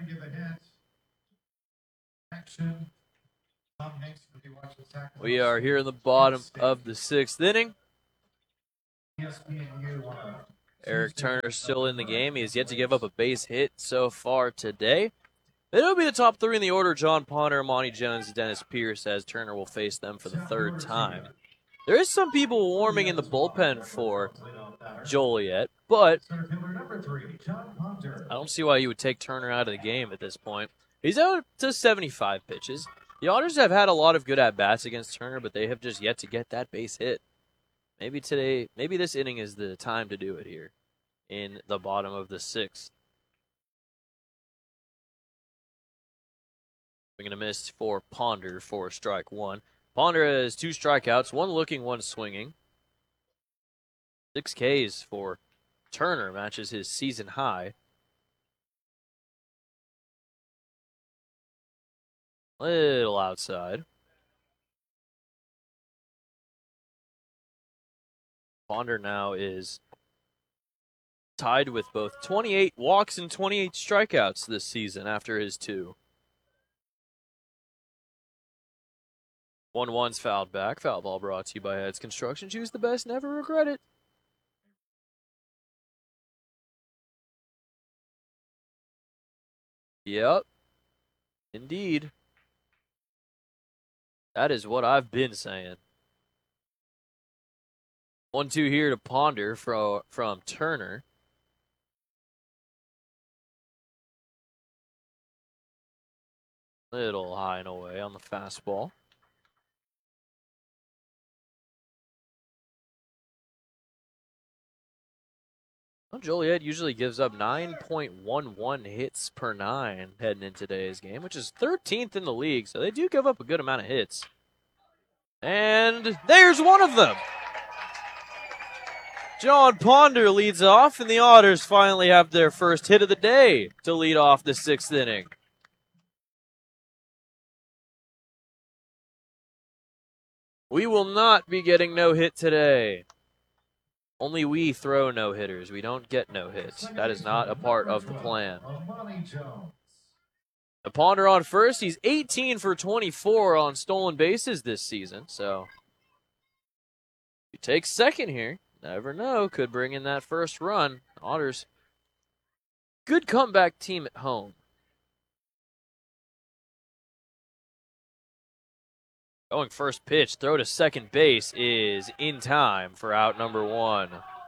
We are here in the bottom of the 6th inning. Eric Turner still in the game. He has yet to give up a base hit so far today. It'll be the top 3 in the order: John Ponder, Monty Jones, and Dennis Pierce, as Turner will face them for the 3rd time. There is some people warming in the bullpen for Joliet, but I don't see why you would take Turner out of the game at this point. He's out to 75 pitches. The Otters have had a lot of good at-bats against Turner, but they have just yet to get that base hit. Maybe this inning is the time to do it here in the bottom of the 6th. We're going to miss for Ponder for strike 1. Ponder has 2 strikeouts, 1 looking, 1 swinging. 6 Ks for Turner matches his season high. Little outside. Ponder now is tied with both 28 walks and 28 strikeouts this season after his 2. 1-1's fouled back. Foul ball brought to you by Heads Construction. Choose the best, never regret it. Yep. Indeed. That is what I've been saying. 1-2 here to Ponder from Turner. Little high and away on the fastball. Well, Joliet usually gives up 9.11 hits per 9 heading into today's game, which is 13th in the league, so they do give up a good amount of hits. And there's one of them. John Ponder leads off, and the Otters finally have their first hit of the day to lead off the 6th inning. We will not be getting no hit today. Only we throw no-hitters. We don't get no hits. That is not a part of the plan. The Ponder on first. He's 18 for 24 on stolen bases this season, so he takes second here. Never know. Could bring in that first run. Otters, good comeback team at home. Going first pitch, throw to second base is in time for out number 1.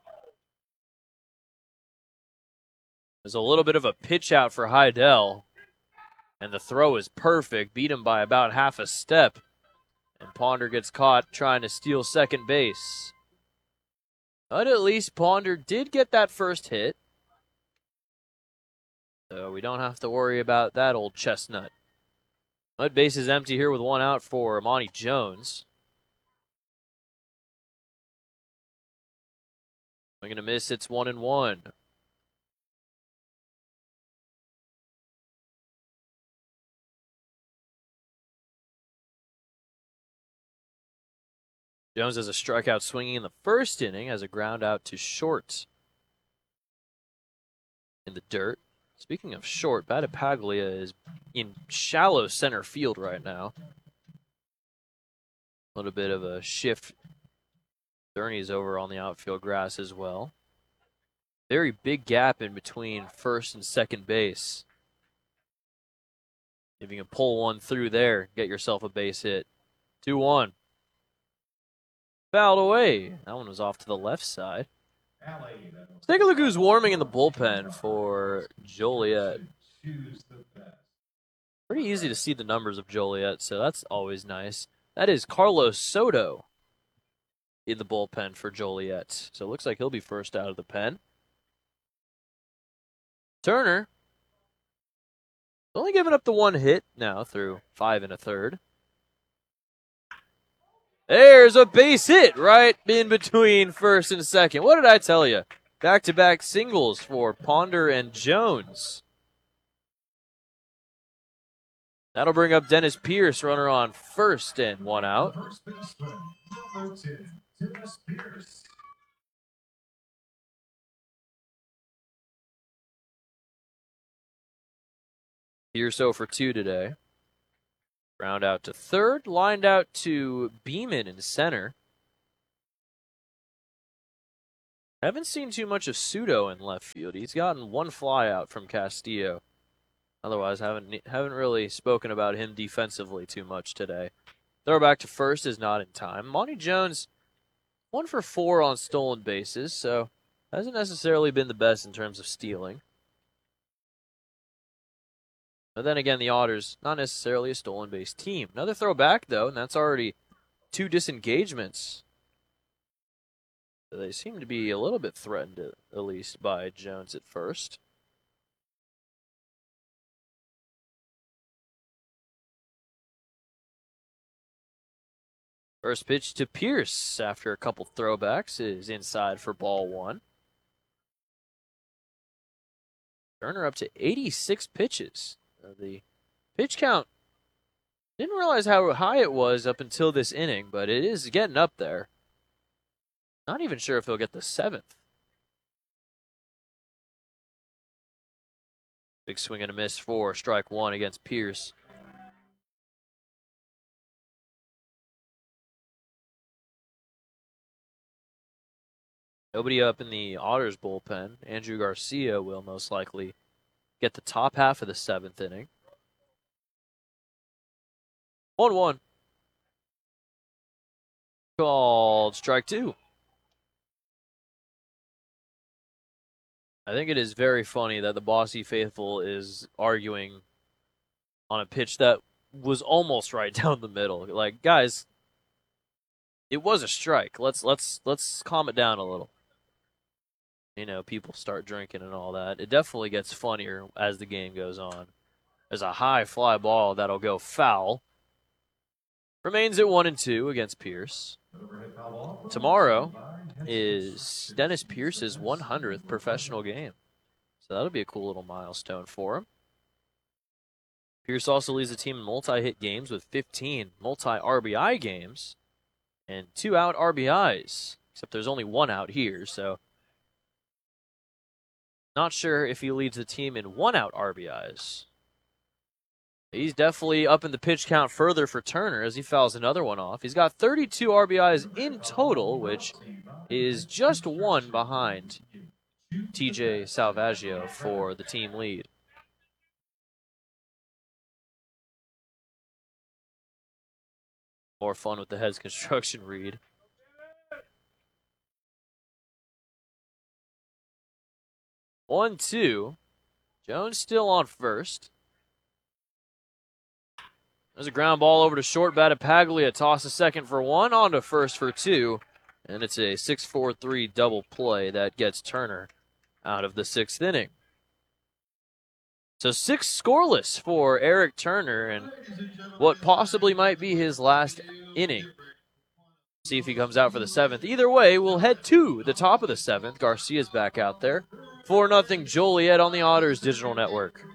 There's a little bit of a pitch out for Heidel, and the throw is perfect. Beat him by about half a step, and Ponder gets caught trying to steal second base. But at least Ponder did get that first hit, so we don't have to worry about that old chestnut. Mud base is empty here with 1 out for Monty Jones. I'm going to miss. It's 1-1. Jones has a strikeout swinging in the first inning, has a ground out to short in the dirt. Speaking of short, Battipaglia is in shallow center field right now. A little bit of a shift. Gurney's over on the outfield grass as well. Very big gap in between first and second base. If you can pull one through there, get yourself a base hit. 2-1. Fouled away. That one was off to the left side. Let's take a look who's warming in the bullpen for Joliet. Pretty easy to see the numbers of Joliet, so that's always nice. That is Carlos Soto in the bullpen for Joliet. So it looks like he'll be first out of the pen. Turner only giving up the 1 hit now through 5 1/3. There's a base hit right in between first and second. What did I tell you? Back-to-back singles for Ponder and Jones. That'll bring up Dennis Pierce, runner on first and 1 out. Pierce 0 for 2 today. Ground out to third, lined out to Beeman in center. Haven't seen too much of Sudo in left field. He's gotten one fly out from Castillo. Otherwise, haven't really spoken about him defensively too much today. Throw back to first is not in time. Monty Jones, 1 for 4 on stolen bases, so hasn't necessarily been the best in terms of stealing. But then again, the Otters, not necessarily a stolen base team. Another throw back, though, and that's already 2 disengagements. So they seem to be a little bit threatened, at least, by Jones at first. First pitch to Pierce after a couple throwbacks is inside for ball 1. Turner up to 86 pitches. The pitch count, didn't realize how high it was up until this inning, but it is getting up there. Not even sure if he'll get the 7th. Big swing and a miss for strike 1 against Pierce. Nobody up in the Otters bullpen. Andrew Garcia will most likely get the top half of the 7th inning. 1-1. Called strike 2. I think it is very funny that the Bossy faithful is arguing on a pitch that was almost right down the middle. Like, guys, it was a strike. Let's calm it down a little. You know, people start drinking and all that. It definitely gets funnier as the game goes on. There's a high fly ball that'll go foul. Remains at 1-2 against Pierce. Tomorrow is Dennis Pierce's 100th professional game. So that'll be a cool little milestone for him. Pierce also leads the team in multi-hit games with 15 multi-RBI games and 2 out RBIs, except there's only 1 out here, so not sure if he leads the team in 1 out RBIs. He's definitely up in the pitch count further for Turner as he fouls another one off. He's got 32 RBIs in total, which is just 1 behind TJ Salvaggio for the team lead. More fun with the Heads Construction read. 1-2. Jones still on first. There's a ground ball over to short, batted Paglia, toss to second for 1, on to first for 2, and it's a 6-4-3 double play that gets Turner out of the 6th inning. So 6 scoreless for Eric Turner, and what possibly might be his last inning. See if he comes out for the 7th. Either way, we'll head to the top of the 7th. Garcia's back out there. 4-0 Joliet on the Otters Digital Network.